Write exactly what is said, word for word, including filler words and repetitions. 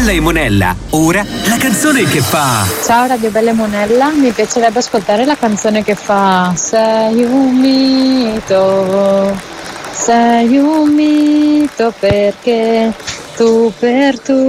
Bella e Monella, ora la canzone che fa... Ciao Radio Bella e Monella, mi piacerebbe ascoltare la canzone che fa sei un mito, sei un mito perché tu per tu